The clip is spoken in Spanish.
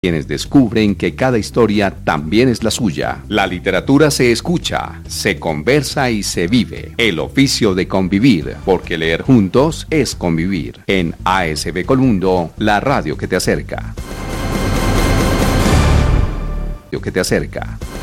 quienes descubren que cada historia también es la suya. La literatura se escucha, se conversa y se vive. El oficio de convivir, porque leer juntos es convivir. En ASB Colundo, la radio que te acerca. Que te acerca.